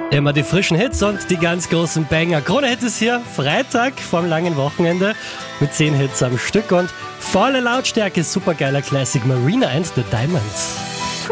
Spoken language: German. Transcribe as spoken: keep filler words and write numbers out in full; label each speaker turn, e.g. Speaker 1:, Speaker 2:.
Speaker 1: Immer die frischen Hits und die ganz großen Banger. Krone-Hit ist hier, Freitag vorm langen Wochenende mit zehn Hits am Stück und volle Lautstärke, supergeiler Classic Marina and the Diamonds.